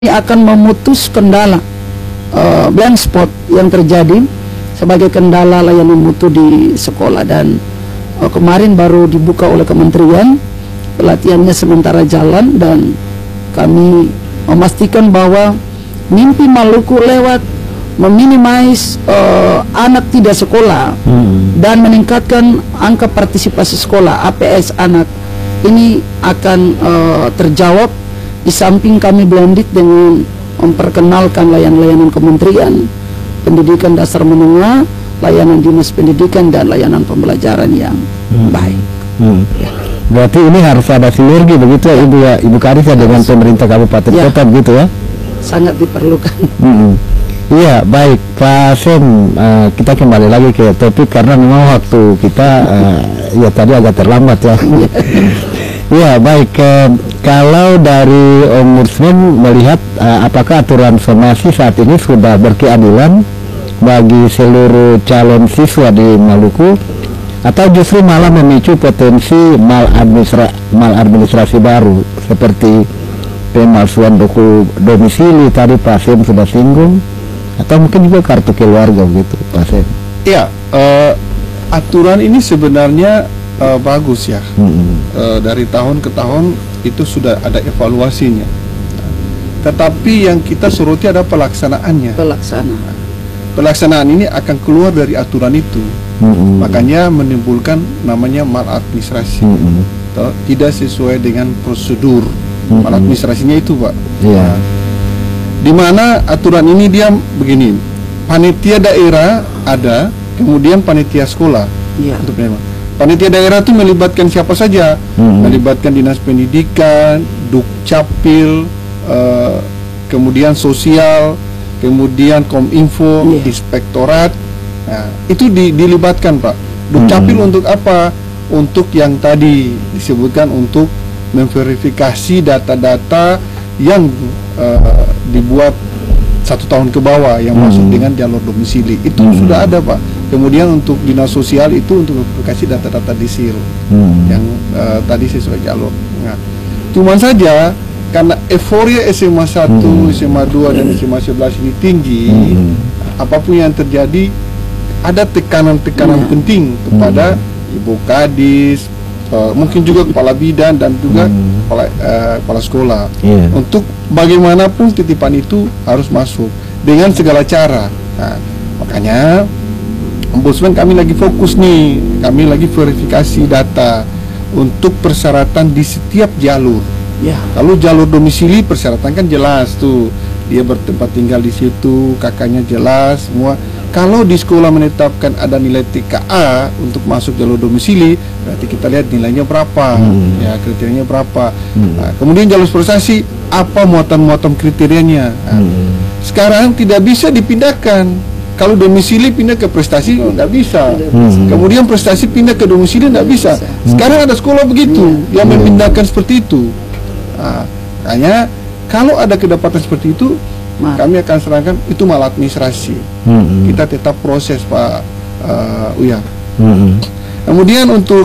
akan memutus kendala blind spot yang terjadi sebagai kendala layanan mutu di sekolah. Dan kemarin baru dibuka oleh kementerian, pelatihannya sementara jalan, dan kami memastikan bahwa mimpi Maluku lewat meminimais anak tidak sekolah dan meningkatkan angka partisipasi sekolah APS anak ini akan terjawab, di samping kami blended dengan memperkenalkan layanan-layanan kementerian, pendidikan dasar menengah, layanan dinas pendidikan, dan layanan pembelajaran yang baik. Berarti ini harus ada sinergi begitu ya Ibu Kadis ya, dengan pemerintah kabupaten kota begitu ya? Sangat diperlukan. Iya, baik Pak Sem, kita kembali lagi ke topik karena memang waktu kita ya tadi agak terlambat ya. Iya, baik. Kalau dari Ombudsman melihat apakah aturan somasi saat ini sudah berkeadilan bagi seluruh calon siswa di Maluku, atau justru malah memicu potensi maladministrasi baru seperti pemalsuan domisili tadi Pak Sem sudah singgung, atau mungkin juga kartu keluarga begitu Pak Sem? Iya, aturan ini sebenarnya bagus ya. Dari tahun ke tahun itu sudah ada evaluasinya. Tetapi yang kita soroti ada pelaksanaannya. Pelaksanaan ini akan keluar dari aturan itu. Makanya menimbulkan namanya maladministrasi. Tidak sesuai dengan prosedur. Maladministrasinya itu, Pak. Nah, di mana aturan ini dia begini. Panitia daerah ada, kemudian panitia sekolah. Untuk memang panitia daerah itu melibatkan siapa saja, melibatkan dinas pendidikan, dukcapil, kemudian sosial, kemudian kominfo, inspektorat. Nah, itu dilibatkan Pak. Dukcapil untuk apa? Untuk yang tadi disebutkan, untuk memverifikasi data-data yang dibuat 1 tahun ke bawah yang masuk dengan jalur domisili. Itu sudah ada Pak. Kemudian untuk dinas sosial itu untuk verifikasi data-data disil yang tadi sesuai jalur. Nah, cuman saja karena euforia SMA 1, SMA 2 dan SMA 11 ini tinggi, apapun yang terjadi ada tekanan-tekanan penting kepada Ibu Kadis, mungkin juga kepala bidan dan juga kepala sekolah, untuk bagaimanapun titipan itu harus masuk dengan segala cara. Nah, makanya Ombudsman kami lagi fokus nih, kami lagi verifikasi data untuk persyaratan di setiap jalur. Kalau jalur domisili persyaratan kan jelas tuh, dia bertempat tinggal di situ, kakaknya jelas semua. Kalau di sekolah menetapkan ada nilai TKA untuk masuk jalur domisili, berarti kita lihat nilainya berapa, ya kriterianya berapa. Nah, kemudian jalur prestasi apa muatan-muatan kriterianya. Nah, sekarang tidak bisa dipindahkan. Kalau domisili pindah ke prestasi nggak bisa. Kemudian prestasi pindah ke domisili nggak bisa. Sekarang ada sekolah begitu yang memindahkan seperti itu. Nah, makanya kalau ada kedapatan seperti itu, kami akan serahkan itu maladministrasi. Kita tetap proses Pak Uya. Kemudian untuk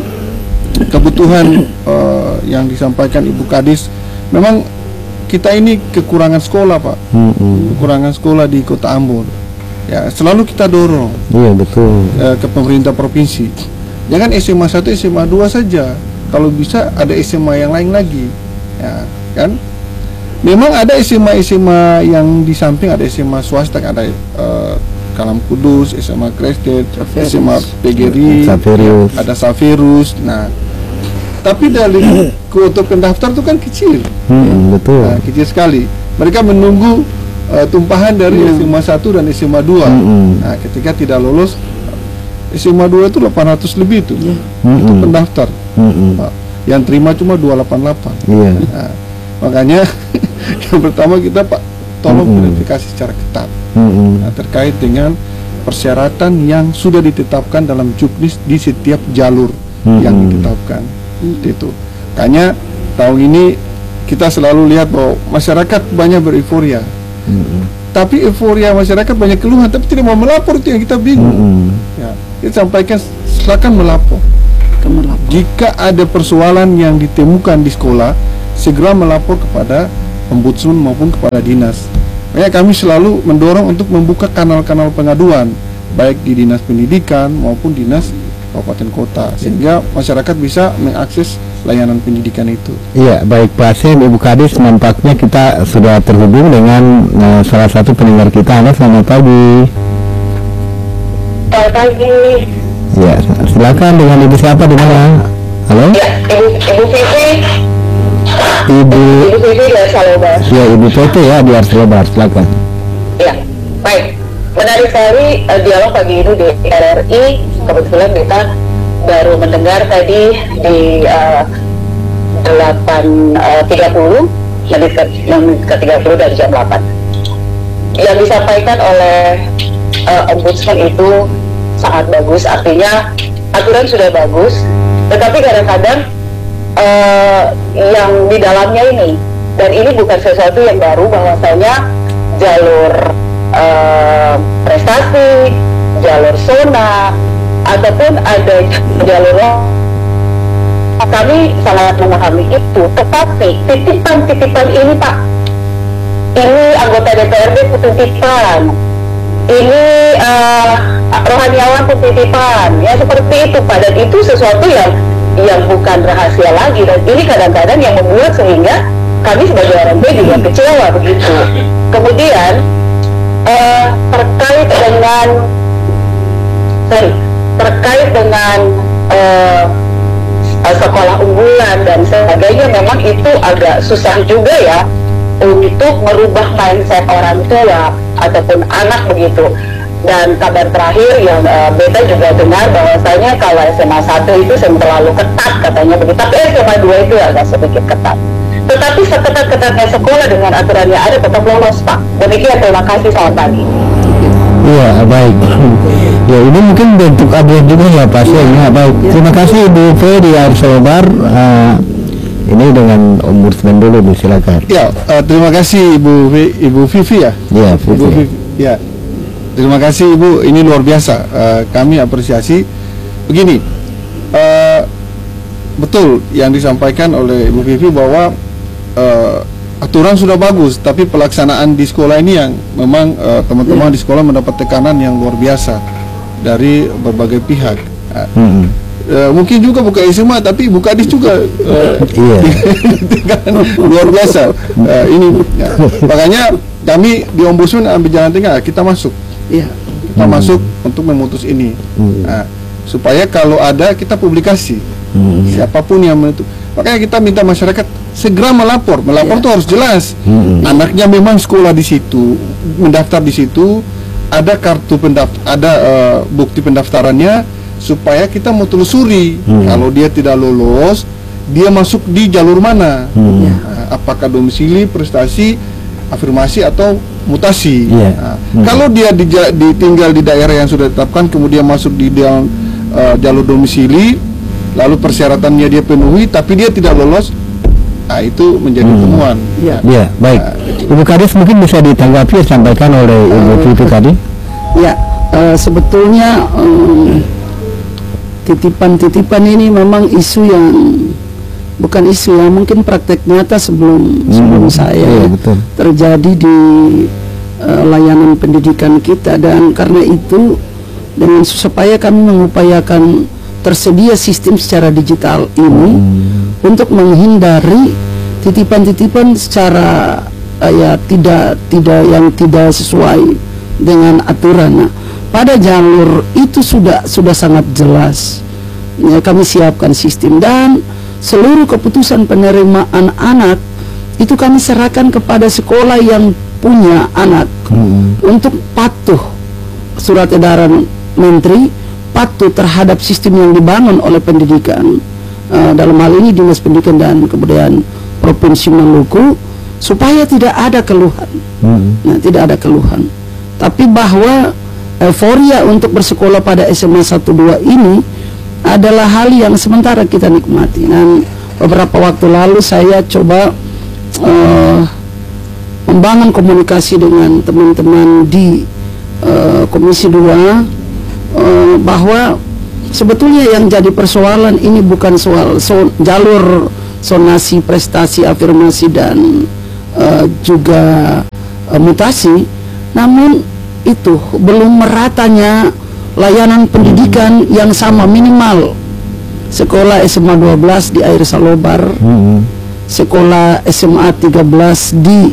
kebutuhan yang disampaikan Ibu Kadis, memang kita ini kekurangan sekolah Pak, kekurangan sekolah di Kota Ambon. Ya, selalu kita dorong ke pemerintah provinsi. Jangan SMA 1, SMA 2 saja. Kalau bisa ada SMA yang lain lagi. Ya, kan? Memang ada SMA yang di samping, ada SMA swasta, ada Kalam Kudus, SMA Krestet, SMA PGRI, ada Saferus. Nah, tapi dari kuota pendaftar itu kan kecil. Nah, kecil sekali. Mereka menunggu tumpahan dari SMA 1 dan SMA 2. Nah, ketika tidak lolos SMA 2 itu 800 lebih itu. Itu pendaftar. Yang terima cuma 288. Nah, makanya yang pertama kita Pak tolong verifikasi secara ketat. Nah, terkait dengan persyaratan yang sudah ditetapkan dalam juknis di setiap jalur yang ditetapkan. Itu. Makanya tahun ini kita selalu lihat bahwa masyarakat banyak bereufória. Tapi euforia masyarakat banyak keluhan, tapi tidak mau melapor, itu yang kita bingung. Ya, kita sampaikan silakan melapor. Jika ada persoalan yang ditemukan di sekolah, segera melapor kepada ombudsman maupun kepada dinas. Makanya kami selalu mendorong untuk membuka kanal-kanal pengaduan baik di dinas pendidikan maupun dinas kabupaten kota, sehingga masyarakat bisa mengakses layanan pendidikan itu. Iya, baik Pak Hasim, Ibu Kadis, nampaknya kita sudah terhubung dengan salah satu pendengar kita. Halo, selamat pagi. Selamat pagi. Ya, silakan, dengan Ibu siapa, di mana? Halo? Ya, Ibu Vivi. Ibu Vivi dari Salobar. Ya, Ibu Tete ya di Salobar, silakan. Ya, baik. Menarik sekali dialog pagi ini di RRI. Kebetulan kita baru mendengar tadi di 8.30 menit ke-30 dari jam 8. Yang disampaikan oleh Ombudsman itu sangat bagus, artinya aturan sudah bagus, tetapi kadang-kadang yang di dalamnya ini, dan ini bukan sesuatu yang baru, bahwasanya jalur prestasi, jalur zona, ataupun ada jalur, kami sangat memahami itu. Tetapi titipan-titipan ini Pak, ini anggota DPRD titipan, ini rohaniawan titipan, ya seperti itu Pak, dan itu sesuatu yang bukan rahasia lagi, dan ini kadang-kadang yang membuat sehingga kami sebagai orang tua juga kecewa begitu. Kemudian terkait dengan sekolah unggulan dan sebagainya, memang itu agak susah juga ya untuk merubah mindset orang tua ataupun anak begitu. Dan kabar terakhir yang Beta juga dengar bahwasanya kalau SMA 1 itu terlalu ketat katanya begitu, tapi SMA 2 itu agak sedikit ketat. Tetapi seketat-ketatnya sekolah dengan aturan yang ada tetap lolos Pak. Demikian, terima kasih, selamat pagi. Iya, baik. Ya, ini mungkin bentuk update juga ya Pak Hasim. Ya, baik. Terima kasih Ibu V di Salobar. Ini dengan Ombudsman dulu, Bu, silakan. Ya, terima kasih Ibu Vivi ya. Ya, Ibu Vivi. Ya, terima kasih Ibu. Ini luar biasa. Kami apresiasi. Begini, betul yang disampaikan oleh Ibu Vivi bahwa aturan sudah bagus, tapi pelaksanaan di sekolah ini yang memang teman-teman di sekolah mendapat tekanan yang luar biasa dari berbagai pihak. Mungkin juga buka SMA, tapi buka dis juga luar biasa. Ini makanya kami di Ombudsman ambil jalan tengah, kita masuk, kita masuk untuk memutus ini, supaya kalau ada kita publikasi, siapapun yang menentu. Makanya kita minta masyarakat segera melapor tuh harus jelas. Anaknya memang sekolah di situ, mendaftar di situ, ada kartu ada bukti pendaftarannya, supaya kita mau telusuri. Kalau dia tidak lolos, dia masuk di jalur mana? Apakah domisili, prestasi, afirmasi atau mutasi? Kalau dia tinggal di daerah yang sudah ditetapkan, kemudian masuk di jalur domisili, lalu persyaratannya dia penuhi, tapi dia tidak lolos, itu menjadi temuan. Ya, baik. Ibu Kadis mungkin bisa ditanggapi sampaikan oleh Ibu Vivi tadi. Ya, sebetulnya titipan-titipan ini memang isu yang bukan isu yang mungkin praktek nyata sebelum saya terjadi di layanan pendidikan kita, dan karena itu dengan supaya kami mengupayakan tersedia sistem secara digital ini untuk menghindari titipan-titipan secara tidak sesuai dengan aturan. Nah, pada jalur itu sudah sangat jelas. Ya, kami siapkan sistem, dan seluruh keputusan penerimaan anak itu kami serahkan kepada sekolah yang punya anak untuk patuh surat edaran menteri, patuh terhadap sistem yang dibangun oleh pendidikan, dalam hal ini Dinas Pendidikan dan Kebudayaan Provinsi Maluku, supaya tidak ada keluhan. Nah, tidak ada keluhan. Tapi bahwa euforia untuk bersekolah pada SMA 1-2 ini adalah hal yang sementara kita nikmati. Dan beberapa waktu lalu saya coba membangun komunikasi dengan teman-teman di Komisi 2, bahwa sebetulnya yang jadi persoalan ini bukan soal jalur sonasi, prestasi, afirmasi, dan juga mutasi, namun itu belum meratanya layanan pendidikan yang sama. Minimal sekolah SMA 12 di Air Salobar, sekolah SMA 13 di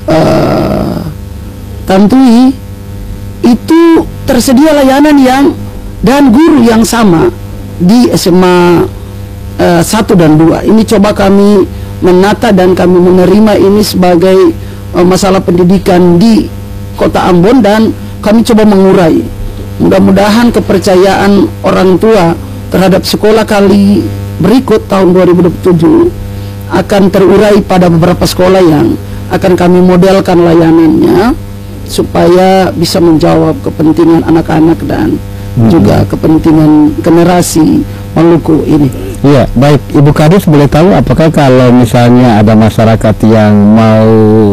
Tantui, itu tersedia layanan yang dan guru yang sama di SMA 1 dan 2. Ini coba kami menata dan kami menerima ini sebagai masalah pendidikan di Kota Ambon, dan kami coba mengurai. Mudah-mudahan kepercayaan orang tua terhadap sekolah kali berikut tahun 2027 akan terurai pada beberapa sekolah yang akan kami modelkan layanannya supaya bisa menjawab kepentingan anak-anak dan juga kepentingan generasi Maluku ini. Iya, baik Ibu Kadis, boleh tahu apakah kalau misalnya ada masyarakat yang mau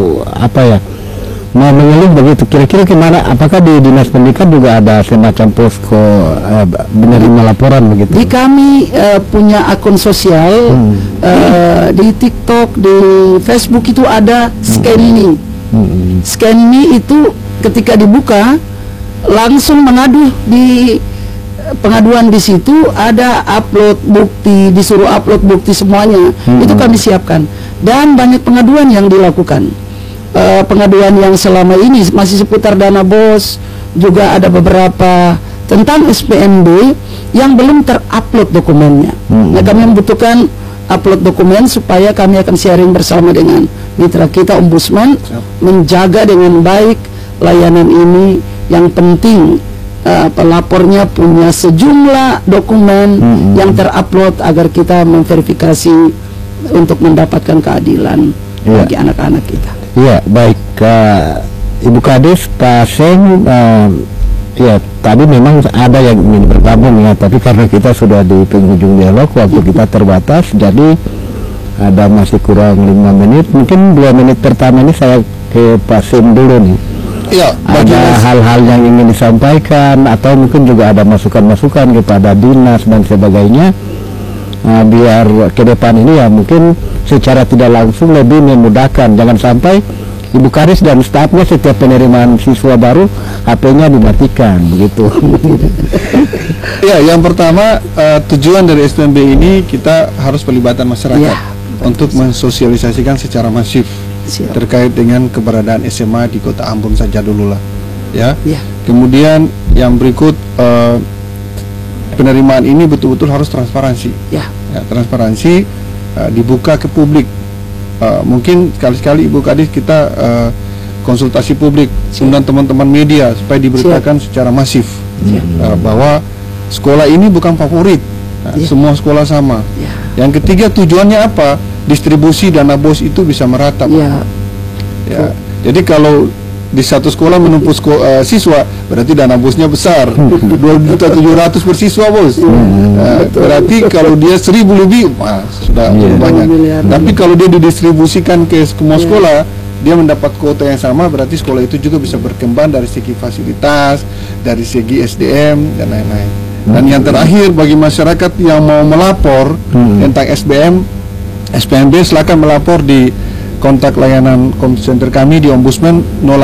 mau mengeluh begitu, kira-kira gimana? Apakah di Dinas Pendidikan juga ada semacam posko menerima laporan begitu? Di kami punya akun sosial di TikTok, di Facebook itu ada Scan Me. Scan Me itu ketika dibuka langsung mengadu di pengaduan, di situ ada upload bukti, disuruh upload bukti semuanya. Itu kami siapkan, dan banyak pengaduan yang dilakukan. Pengaduan yang selama ini masih seputar dana BOS, juga ada beberapa tentang SPMB yang belum terupload dokumennya. Nah, kami membutuhkan upload dokumen supaya kami akan sharing bersama dengan mitra kita Ombudsman, menjaga dengan baik layanan ini. Yang penting pelapornya punya sejumlah dokumen yang terupload agar kita memverifikasi untuk mendapatkan keadilan bagi anak-anak kita. Iya, baik Ibu Kadis, Pak Seng, ya tadi memang ada yang ingin bergabung ya, tapi karena kita sudah di penghujung dialog, waktu kita terbatas, jadi ada masih kurang 5 menit. Mungkin 2 menit pertama ini saya ke Pak Seng dulu nih. Ya, ada hal-hal yang ingin disampaikan atau mungkin juga ada masukan-masukan kepada dinas dan sebagainya, biar ke depan ini ya mungkin secara tidak langsung lebih memudahkan. Jangan sampai Ibu Kadis dan stafnya setiap penerimaan siswa baru HP-nya dimatikan begitu. Ya, yang pertama tujuan dari SPMB ini kita harus pelibatan masyarakat untuk mensosialisasikan secara masif terkait dengan keberadaan SMA di Kota Ambon saja dulu lah, ya. Kemudian yang berikut, penerimaan ini betul-betul harus transparansi. Transparansi, dibuka ke publik. Mungkin sekali-sekali Ibu Kadis kita konsultasi publik, undang teman-teman media supaya diberitakan secara masif bahwa sekolah ini bukan favorit, semua sekolah sama. Yang ketiga, tujuannya apa? Distribusi dana BOS itu bisa merata. Jadi kalau di satu sekolah menumpuk siswa, berarti dana BOS-nya besar, 2.700.000 per siswa, Bos. Berarti kalau dia 1.000 lebih, sudah cukup banyak. Tapi kalau dia didistribusikan ke semua sekolah, dia mendapat kuota yang sama, berarti sekolah itu juga bisa berkembang dari segi fasilitas, dari segi SDM dan lain-lain. Dan yang terakhir, bagi masyarakat yang mau melapor tentang SPMB, silakan melapor di kontak layanan center kami di Ombudsman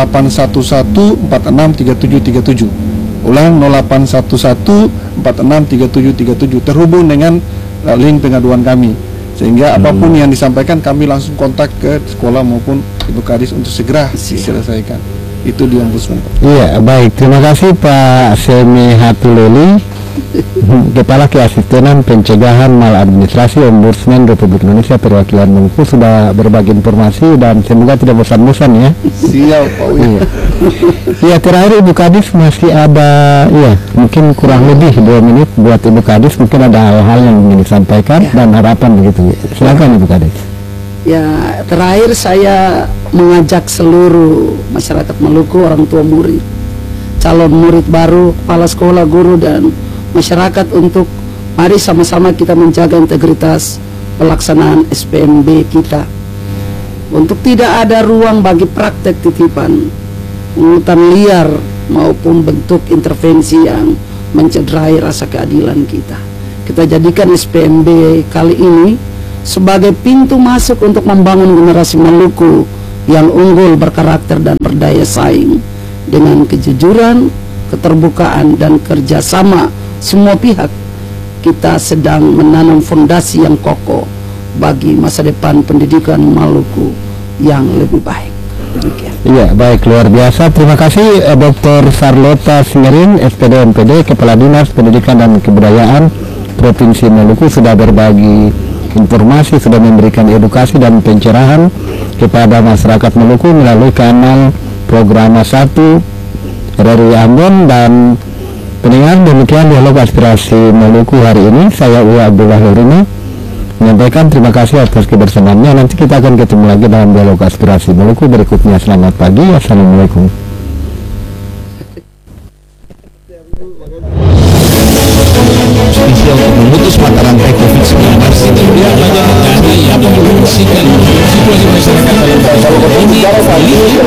0811463737. Ulang 0811463737, terhubung dengan link pengaduan kami, sehingga apapun yang disampaikan kami langsung kontak ke sekolah maupun Ibu Kadis untuk segera diselesaikan. Itu di Ombudsman. Iya, baik, terima kasih Pak Semi Hatuleli, Kepala Keasistenan Pencegahan Maladministrasi Ombudsman Republik Indonesia Perwakilan Maluku, sudah berbagi informasi dan semoga tidak bosan-bosan ya. Siap, Pak Wi. Ya, terakhir Ibu Kadis masih ada, mungkin kurang lebih 2 menit buat Ibu Kadis, mungkin ada hal-hal yang ingin disampaikan dan harapan begitu. Silakan Ibu Kadis. Ya, terakhir saya mengajak seluruh masyarakat Maluku, orang tua murid, calon murid baru, kepala sekolah, guru, dan masyarakat untuk mari sama-sama kita menjaga integritas pelaksanaan SPMB kita, untuk tidak ada ruang bagi praktek titipan, pungutan liar maupun bentuk intervensi yang mencederai rasa keadilan kita. Kita jadikan SPMB kali ini sebagai pintu masuk untuk membangun generasi Maluku yang unggul, berkarakter dan berdaya saing. Dengan kejujuran, keterbukaan dan kerjasama semua pihak, kita sedang menanam fondasi yang kokoh bagi masa depan pendidikan Maluku yang lebih baik. Demikian. Iya, baik, luar biasa. Terima kasih Dr. Charlotta Singerin, SPD MPD, Kepala Dinas Pendidikan dan Kebudayaan Provinsi Maluku, sudah berbagi informasi, sudah memberikan edukasi dan pencerahan kepada masyarakat Maluku melalui kanal program 1 RRI Ambon. Dan pendengar, demikian dialog aspirasi Maluku hari ini. Saya Uwa Abdullah Lurina menyampaikan terima kasih atas kebersamaannya. Nanti kita akan ketemu lagi dalam dialog aspirasi Maluku berikutnya. Selamat pagi, assalamualaikum.